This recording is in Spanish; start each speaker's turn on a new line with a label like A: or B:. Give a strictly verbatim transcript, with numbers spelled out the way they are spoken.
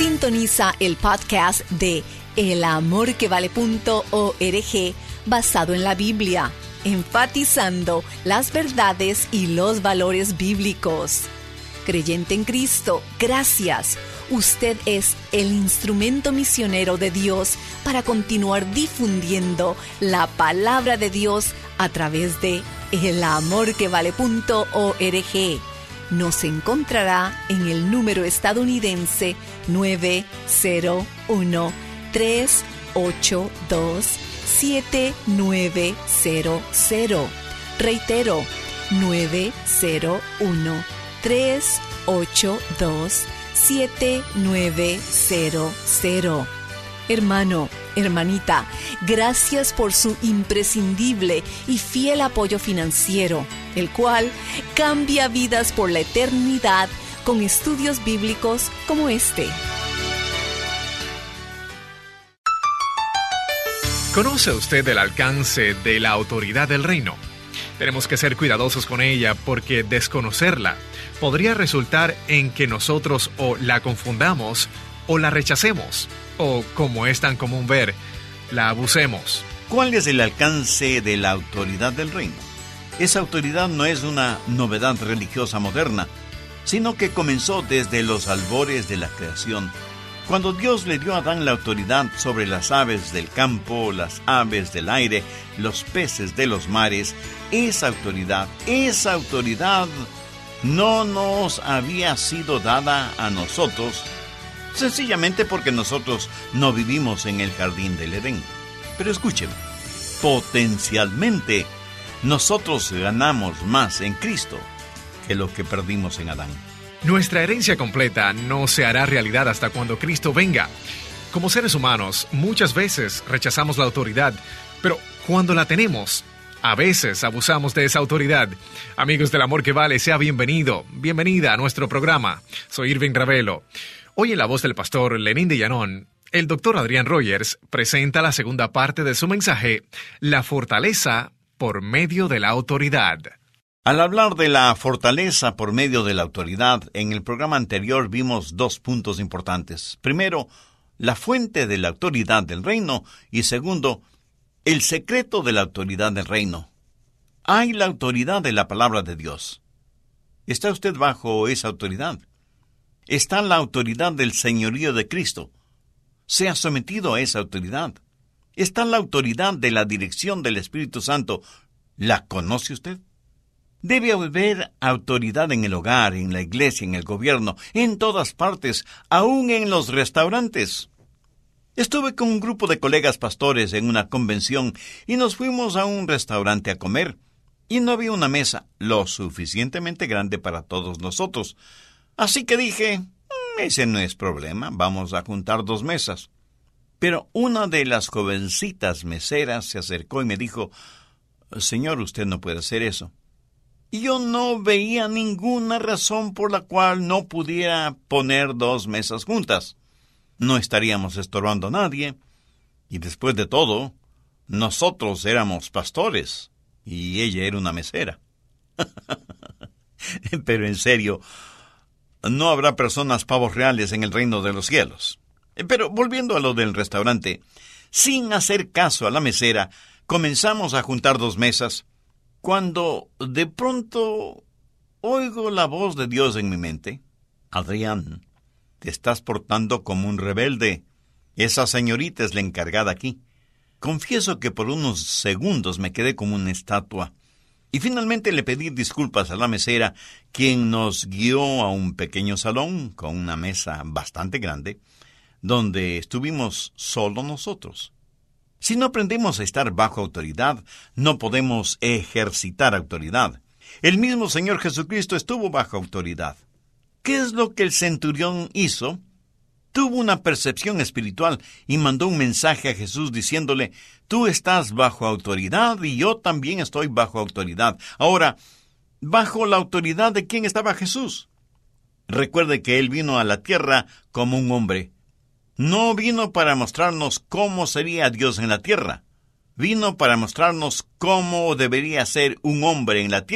A: Sintoniza el podcast de el amor que vale punto org basado en la Biblia, enfatizando las verdades y los valores bíblicos. Creyente en Cristo, gracias. Usted es el instrumento misionero de Dios para continuar difundiendo la palabra de Dios a través de el amor que vale punto org. Nos encontrará en el número estadounidense nueve cero uno, tres ocho dos, siete nueve cero cero. Reitero, nueve cero uno, tres ocho dos, siete nueve cero cero. Hermano, hermanita, gracias por su imprescindible y fiel apoyo financiero, el cual cambia vidas por la eternidad con estudios bíblicos como este.
B: ¿Conoce usted el alcance de la autoridad del reino? Tenemos que ser cuidadosos con ella porque desconocerla podría resultar en que nosotros o la confundamos o la rechacemos, o, como es tan común ver, la abusemos.
C: ¿Cuál es el alcance de la autoridad del reino? Esa autoridad no es una novedad religiosa moderna, sino que comenzó desde los albores de la creación, cuando Dios le dio a Adán la autoridad sobre las aves del campo, las aves del aire, los peces de los mares. Esa autoridad, esa autoridad no nos había sido dada a nosotros, sencillamente porque nosotros no vivimos en el jardín del Edén. Pero escúcheme, potencialmente nosotros ganamos más en Cristo que lo que perdimos en Adán.
B: Nuestra herencia completa no se hará realidad hasta cuando Cristo venga. Como seres humanos, muchas veces rechazamos la autoridad, pero cuando la tenemos, a veces abusamos de esa autoridad. Amigos del amor que vale, sea bienvenido, bienvenida a nuestro programa. Soy Irving Ravelo. Hoy en la voz del pastor Lenín de Llanón, el doctor Adrián Rogers presenta la segunda parte de su mensaje, La fortaleza por medio de la autoridad.
C: Al hablar de la fortaleza por medio de la autoridad, en el programa anterior vimos dos puntos importantes. Primero, la fuente de la autoridad del reino, y segundo, el secreto de la autoridad del reino. Hay la autoridad de la palabra de Dios. ¿Está usted bajo esa autoridad? Está la autoridad del señorío de Cristo. ¿Se ha sometido a esa autoridad? Está la autoridad de la dirección del Espíritu Santo. ¿La conoce usted? Debe haber autoridad en el hogar, en la iglesia, en el gobierno, en todas partes, aún en los restaurantes. Estuve con un grupo de colegas pastores en una convención y nos fuimos a un restaurante a comer, y no había una mesa lo suficientemente grande para todos nosotros. Así que dije, ese no es problema, vamos a juntar dos mesas. Pero una de las jovencitas meseras se acercó y me dijo, «Señor, usted no puede hacer eso». Y yo no veía ninguna razón por la cual no pudiera poner dos mesas juntas. No estaríamos estorbando a nadie. Y después de todo, nosotros éramos pastores y ella era una mesera. Pero en serio, no habrá personas pavos reales en el reino de los cielos. Pero volviendo a lo del restaurante, sin hacer caso a la mesera, comenzamos a juntar dos mesas, cuando de pronto oigo la voz de Dios en mi mente. Adrián, te estás portando como un rebelde. Esa señorita es la encargada aquí. Confieso que por unos segundos me quedé como una estatua. Y finalmente le pedí disculpas a la mesera, quien nos guió a un pequeño salón con una mesa bastante grande, donde estuvimos solo nosotros. Si no aprendemos a estar bajo autoridad, no podemos ejercitar autoridad. El mismo Señor Jesucristo estuvo bajo autoridad. ¿Qué es lo que el centurión hizo? Tuvo una percepción espiritual y mandó un mensaje a Jesús diciéndole, tú estás bajo autoridad y yo también estoy bajo autoridad. Ahora, ¿bajo la autoridad de quién estaba Jesús? Recuerde que Él vino a la tierra como un hombre. No vino para mostrarnos cómo sería Dios en la tierra. Vino para mostrarnos cómo debería ser un hombre en la tierra.